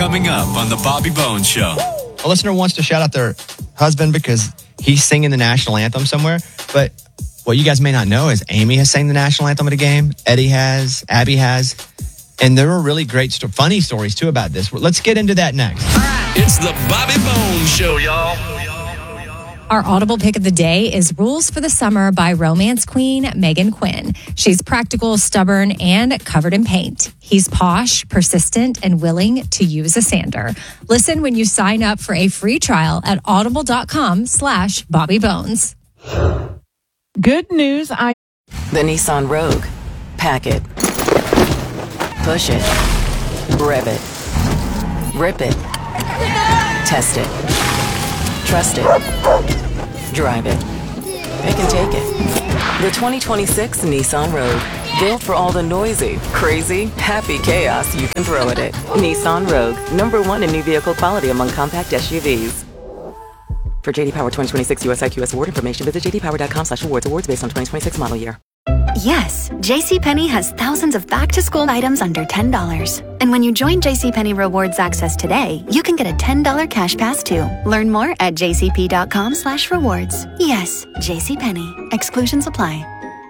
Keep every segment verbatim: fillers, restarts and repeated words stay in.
coming up on The Bobby Bones Show. A listener wants to shout out their husband because he's singing the national anthem somewhere. But what you guys may not know is Amy has sang the national anthem at a game. Eddie has. Abby has. And there are really great, sto- funny stories, too, about this. Let's get into that next. It's The Bobby Bones Show, y'all. Our Audible pick of the day is Rules for the Summer by romance queen Megan Quinn. She's practical, stubborn, and covered in paint. He's posh, persistent, and willing to use a sander. Listen when you sign up for a free trial at audible.com slash Bobby Bones. Good news, I... The Nissan Rogue. Pack it. Push it. Rev it. Rip it. Test it. Trust it. Drive it. Pick and take it. The twenty twenty-six Nissan Rogue. Built for all the noisy, crazy, happy chaos you can throw at it. Nissan Rogue. Number one in new vehicle quality among compact S U Vs. For J D Power twenty twenty-six U S I Q S award information, visit jdpower.com slash awards. Awards based on twenty twenty-six model year. Yes, JCPenney has thousands of back-to-school items under ten dollars. And when you join JCPenney Rewards Access today, you can get a ten dollars cash pass too. Learn more at jcp.com slash rewards. Yes, JCPenney. Exclusions apply.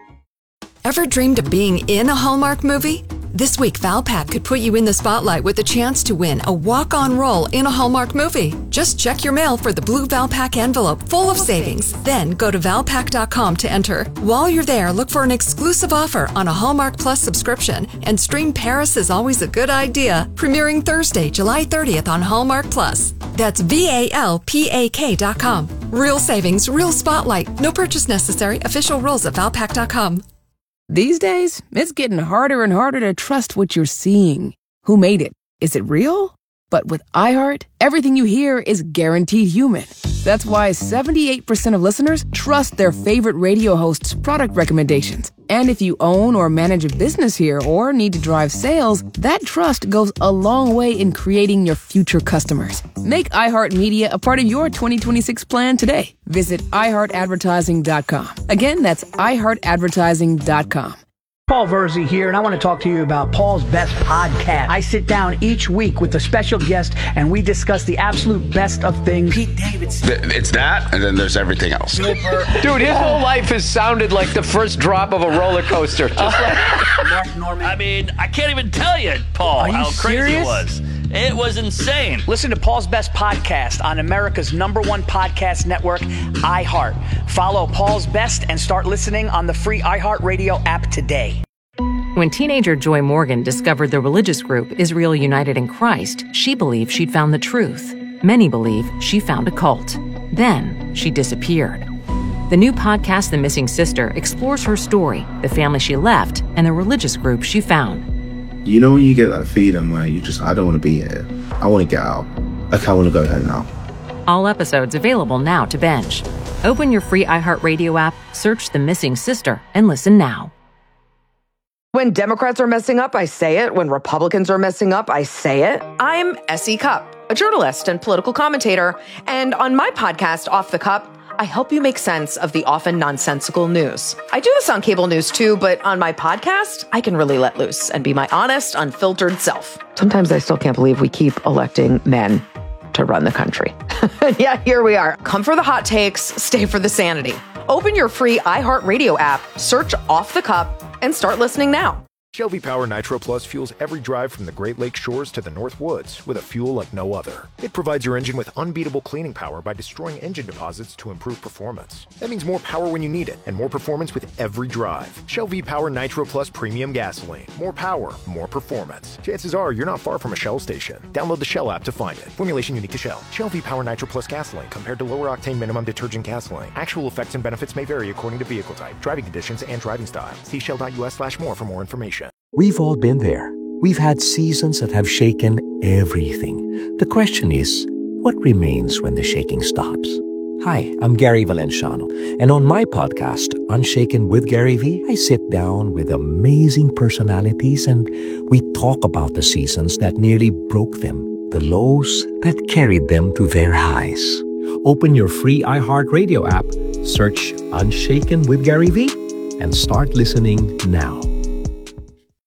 Ever dreamed of being in a Hallmark movie? This week, Valpak could put you in the spotlight with a chance to win a walk-on role in a Hallmark movie. Just check your mail for the blue Valpak envelope full of savings. Then go to valpak dot com to enter. While you're there, look for an exclusive offer on a Hallmark Plus subscription and stream Paris is Always a Good Idea, premiering Thursday, July thirtieth on Hallmark Plus. That's V A L P A K dot com. Real savings, real spotlight. No purchase necessary. Official rules at valpak dot com. These days, it's getting harder and harder to trust what you're seeing. Who made it? Is it real? But with iHeart, everything you hear is guaranteed human. That's why seventy-eight percent of listeners trust their favorite radio hosts' product recommendations. And if you own or manage a business here or need to drive sales, that trust goes a long way in creating your future customers. Make iHeartMedia a part of your twenty twenty-six plan today. Visit i heart advertising dot com. Again, that's i heart advertising dot com. Paul Verzi here, and I want to talk to you about Paul's Best Podcast. I sit down each week with a special guest, and we discuss the absolute best of things. Pete Davidson. It's that, and then there's everything else. Dude, his whole life has sounded like the first drop of a roller coaster. Just like Mark Norman. I mean, I can't even tell you, Paul, how crazy serious? it was. It was insane. Listen to Paul's Best Podcast on America's number one podcast network, iHeart. Follow Paul's Best and start listening on the free iHeartRadio app today. When teenager Joy Morgan discovered the religious group Israel United in Christ, she believed she'd found the truth. Many believe she found a cult. Then she disappeared. The new podcast, The Missing Sister, explores her story, the family she left, and the religious group she found. You know when you get that feeling where you just, I don't want to be here. I want to get out. Okay, I want to go home now. All episodes available now to binge. Open your free iHeartRadio app, search The Missing Sister, and listen now. When Democrats are messing up, I say it. When Republicans are messing up, I say it. I'm S E Cup, a journalist and political commentator. And on my podcast, Off the Cup, I help you make sense of the often nonsensical news. I do this on cable news too, but on my podcast, I can really let loose and be my honest, unfiltered self. Sometimes I still can't believe we keep electing men to run the country. Yeah, here we are. Come for the hot takes, stay for the sanity. Open your free iHeartRadio app, search Off the Cup, and start listening now. Shell V-Power Nitro Plus fuels every drive from the Great Lakes shores to the North Woods with a fuel like no other. It provides your engine with unbeatable cleaning power by destroying engine deposits to improve performance. That means more power when you need it and more performance with every drive. Shell V-Power Nitro Plus Premium Gasoline. More power, more performance. Chances are you're not far from a Shell station. Download the Shell app to find it. Formulation unique to Shell. Shell V-Power Nitro Plus Gasoline compared to lower octane minimum detergent gasoline. Actual effects and benefits may vary according to vehicle type, driving conditions, and driving style. See shell.us slash more for more information. We've all been there. We've had seasons that have shaken everything. The question is, what remains when the shaking stops? Hi, I'm Gary Valenciano, and on my podcast, Unshaken with Gary V, I sit down with amazing personalities and we talk about the seasons that nearly broke them, the lows that carried them to their highs. Open your free iHeartRadio app, search Unshaken with Gary V, and start listening now.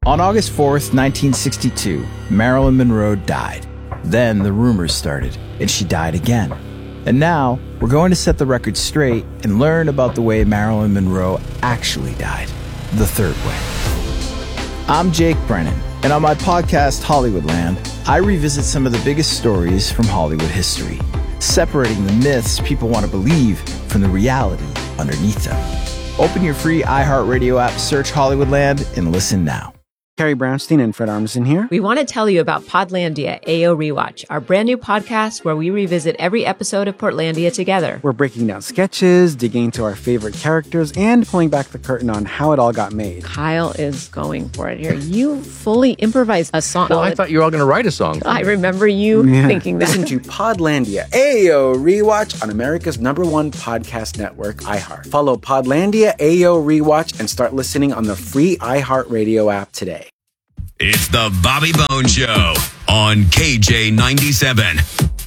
On August fourth, nineteen sixty-two, Marilyn Monroe died. Then the rumors started, and she died again. And now, we're going to set the record straight and learn about the way Marilyn Monroe actually died. The third way. I'm Jake Brennan, and on my podcast, Hollywoodland, I revisit some of the biggest stories from Hollywood history, separating the myths people want to believe from the reality underneath them. Open your free iHeartRadio app, search Hollywoodland, and listen now. Carrie Brownstein and Fred Armisen here. We want to tell you about Podlandia A O Rewatch, our brand new podcast where we revisit every episode of Portlandia together. We're breaking down sketches, digging into our favorite characters, and pulling back the curtain on how it all got made. Kyle is going for it here. You fully improvised a song. Well, I thought you were all going to write a song. I remember you Yeah. thinking that. Listen to Podlandia A O Rewatch on America's number one podcast network, iHeart. Follow Podlandia A O Rewatch and start listening on the free iHeartRadio app today. It's the Bobby Bone Show on K J ninety-seven.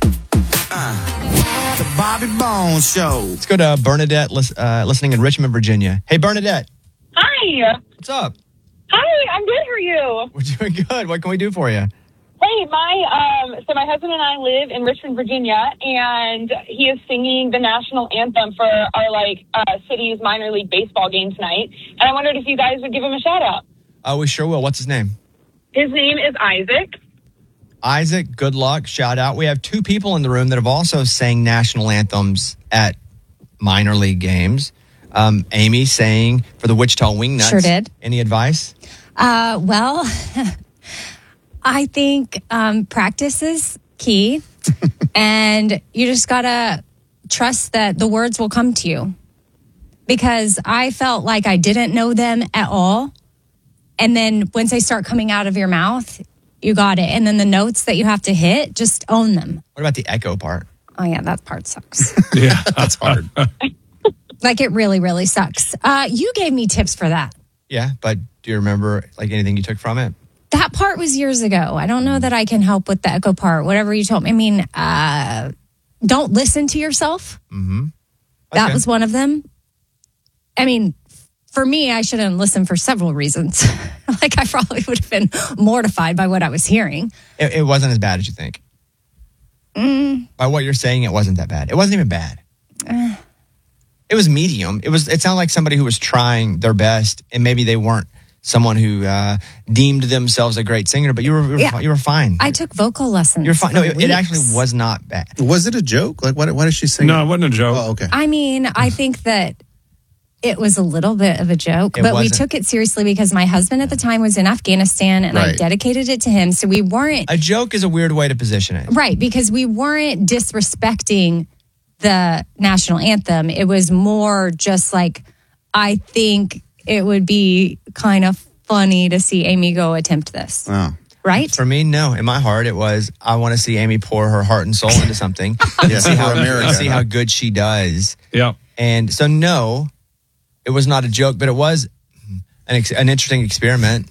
Uh, the Bobby Bone Show. Let's go to Bernadette lis- uh, listening in Richmond, Virginia. Hey, Bernadette. Hi. What's up? Hi, I'm good. How are you? We're doing good. What can we do for you? Hey, my um, so my husband and I live in Richmond, Virginia, and he is singing the national anthem for our like uh, city's minor league baseball game tonight. And I wondered if you guys would give him a shout out. Oh, we sure will. What's his name? His name is Isaac. Isaac, good luck. Shout out. We have two people in the room that have also sang national anthems at minor league games. Um, Amy sang for the Wichita Wingnuts. Sure did. Any advice? Uh, well, I think um, practice is key. And you just got to trust that the words will come to you. Because I felt like I didn't know them at all. And then once they start coming out of your mouth, you got it. And then the notes that you have to hit, just own them. What about the echo part? Oh, yeah, that part sucks. Yeah, that's hard. Like, it really, really sucks. Uh, you gave me tips for that. Yeah, but do you remember like anything you took from it? That part was years ago. I don't know that I can help with the echo part. Whatever you told me. I mean, uh, don't listen to yourself. Mm-hmm. That Okay. was one of them. I mean, for me, I shouldn't listen for several reasons. Like, I probably would have been mortified by what I was hearing. It, it wasn't as bad as you think. Mm, By what you're saying, it wasn't that bad. It wasn't even bad. uh, It was medium. It was. It sounded like somebody who was trying their best, and maybe they weren't someone who uh, deemed themselves a great singer. But you were, you were, Yeah. fi- you were fine. I took vocal lessons. You're fine. No, for it, it weeks. actually was not bad. Was it a joke? Like, what? What is she saying? No, it wasn't a joke. Oh, okay. I mean, I think that it was a little bit of a joke, It but we wasn't. took it seriously because my husband at the time was in Afghanistan and I Right. dedicated it to him. So we weren't, A joke is a weird way to position it. right, because we weren't disrespecting the national anthem. It was more just like, I think it would be kind of funny to see Amy go attempt this. Oh. Right? For me, no. In my heart, it was I want to see Amy pour her heart and soul into something. Yes, see how for America. see how good she does. Yeah. And so, no, it was not a joke, but it was an ex- an interesting experiment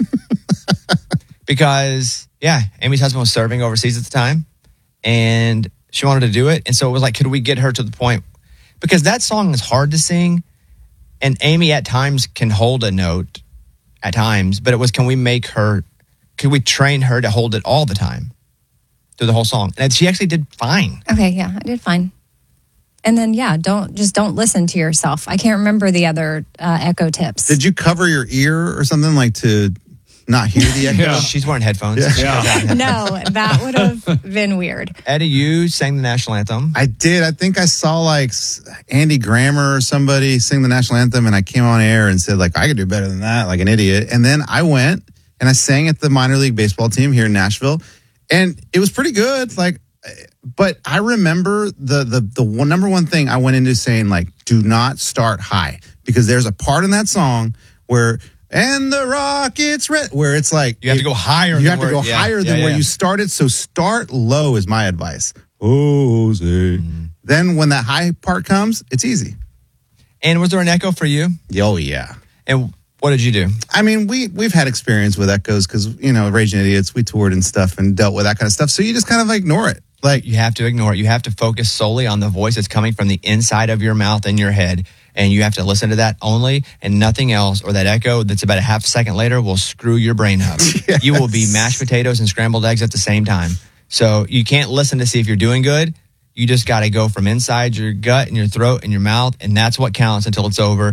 because, yeah, Amy's husband was serving overseas at the time, and she wanted to do it. And so it was like, could we get her to the point? Because that song is hard to sing, and Amy at times can hold a note at times, but it was, can we make her, could we train her to hold it all the time through the whole song? And she actually did fine. Okay, yeah, I did fine. And then, yeah, don't just don't listen to yourself. I can't remember the other uh, echo tips. Did you cover your ear or something like to not hear the echo? Yeah. She's wearing headphones. Yeah. No, that would have been weird. Eddie, you sang the national anthem. I did. I think I saw like s- Andy Grammer or somebody sing the national anthem, and I came on air and said like I could do better than that, like an idiot. And then I went and I sang at the minor league baseball team here in Nashville, and it was pretty good. Like, but I remember the the the one number one thing I went into saying like, do not start high, because there's a part in that song where and the Rockets red, where it's like You have to go higher You than have to where- go yeah, higher yeah, than where yeah. you started. So start low is my advice. Jose. Mm-hmm. Then when that high part comes, it's easy. And was there an echo for you? Oh yeah. And what did you do? I mean, we we've had experience with echoes because you know, Raging Idiots, we toured and stuff and dealt with that kind of stuff. So you just kind of like ignore it. Like You have to ignore it. You have to focus solely on the voice that's coming from the inside of your mouth and your head. and you have to listen to that only and nothing else, or that echo that's about a half second later will screw your brain up. Yes. You will be mashed potatoes and scrambled eggs at the same time. So you can't listen to see if you're doing good. You just got to go from inside your gut and your throat and your mouth, and that's what counts until it's over.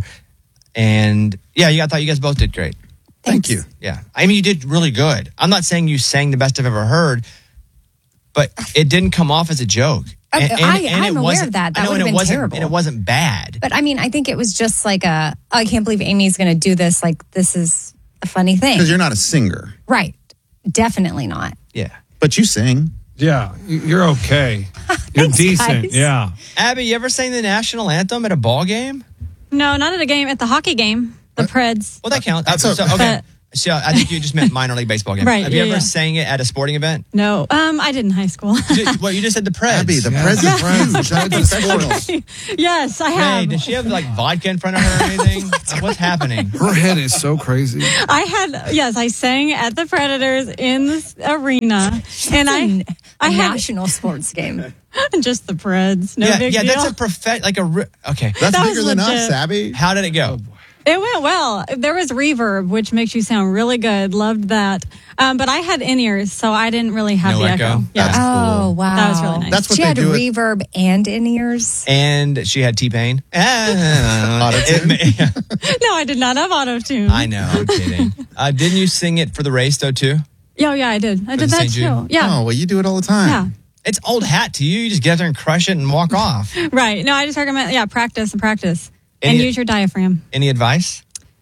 And yeah, yeah, I thought you guys both did great. Thank you. Yeah. I mean, you did really good. I'm not saying you sang the best I've ever heard, but it didn't come off as a joke. Okay, And, and, I, and I'm it aware wasn't- of that. I That know, would and have it been wasn't, terrible. And it wasn't bad. But I mean, I think it was just like a, oh, I can't believe Amy's going to do this. Like, this is a funny thing. Because you're not a singer. Right. Definitely not. Yeah. But you sing. Yeah, you're okay. You're Thanks, decent. guys. Yeah. Abby, you ever sang the national anthem at a ball game? No, not at a game. At the hockey game, the Preds. Well, that counts. Uh, so, okay. So I think you just meant minor league baseball game. Right, Have you yeah, ever yeah. sang it at a sporting event? No, um, I did in high school. Well, you just said the Preds. Abby, the Preds Yeah. are huge. That's professional. Yes, I Hey, have. does she have like vodka in front of her or anything? What's happening? Her head is so crazy. I had yes, I sang at the Predators in the arena, and I I a had national sports game. just the Preds. No yeah, big yeah, deal. that's a prof- like a re- okay. That's That bigger was than us, legit. Abby. How did it go? It went well. There was reverb, which makes you sound really good. Loved that. Um, but I had in ears, so I didn't really have No the echo? echo. Yeah. That's Oh, cool. wow. That was really nice. That's what She they had do. At, reverb and in ears. And she had T-Pain. Auto-tune? It- No, I did not have auto tune. I know, I'm kidding. Uh, didn't you sing it for the race though too? Yeah, yeah, I did. I For did the that Saint Jude? too. Yeah. Oh, well, you do it all the time. Yeah. It's old hat to you. You just get out there and crush it and walk off. Right. No, I just recommend, yeah, practice and practice. And Any- use your diaphragm. Any advice?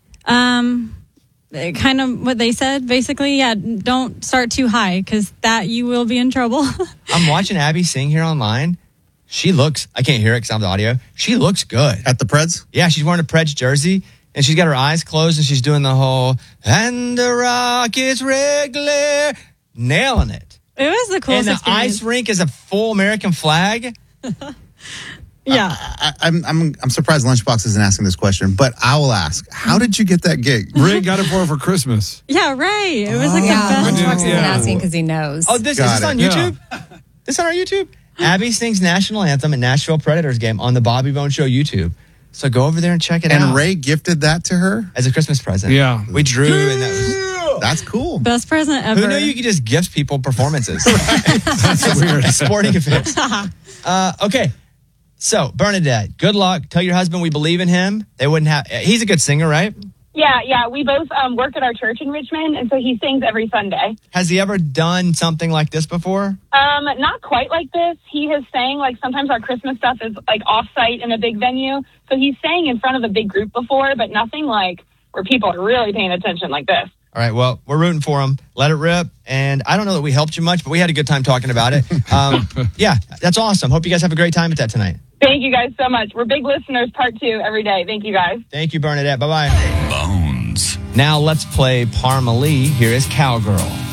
Um, eh, kind of what they said, basically. Yeah, don't start too high because that you will be in trouble. I'm watching Abby sing here online. She looks, I can't hear it because I have the audio. She looks good. At the Preds? Yeah, she's wearing a Preds jersey and she's got her eyes closed and she's doing the whole, and the Rockets regular, nailing it. It was the And coolest the experience. ice rink is a full American flag. Yeah. I, I'm, I'm, I'm surprised Lunchbox isn't asking this question, but I will ask. How did you get that gig? Rick got it for her for Christmas. Yeah, right. It was like Yeah, the best. did- Lunchbox isn't yeah. asking because he knows. Oh, this, is Got this on it. YouTube? This on our YouTube? Abby sings national anthem at Nashville Predators game on the Bobby Bone Show YouTube. So go over there and check it And out. Ray gifted that to her? As a Christmas present. Yeah. We drew and that was, That's cool. Best present ever. who knew you could just gift people performances? That's weird. Sporting events. Uh, okay. So, Bernadette, good luck. Tell your husband we believe in him. They wouldn't have, he's a good singer, right? Yeah, yeah. We both um, work at our church in Richmond, and so he sings every Sunday. Has he ever done something like this before? Um, not quite like this. He has sang, like, sometimes our Christmas stuff is, like, off-site in a big venue. So he's sang in front of a big group before, but nothing, like, where people are really paying attention like this. All right, well, we're rooting for him. Let it rip. And I don't know that we helped you much, but we had a good time talking about it. Um, yeah, that's awesome. Hope you guys have a great time at that tonight. Thank you guys so much. We're big listeners, part two, every day. Thank you guys. Thank you, Bernadette. Bye-bye. Bones. Now let's play Parmalee. Here is Cowgirl.